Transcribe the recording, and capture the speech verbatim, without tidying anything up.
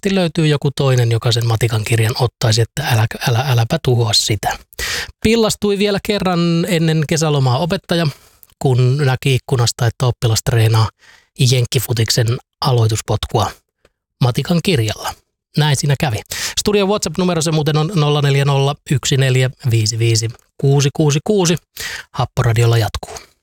varmasti löytyy joku toinen, joka sen matikan kirjan ottaisi, että älä, älä, äläpä tuhoa sitä. Pillastui vielä kerran ennen kesälomaa opettaja, kun näki ikkunasta, että oppilas treenaa jenkkifutiksen aloituspotkua matikan kirjalla. Näin siinä kävi. Studion WhatsApp-numero se muuten on nolla neljä nolla yksi neljä viisi viisi kuusi kuusi kuusi. Happoradiolla jatkuu.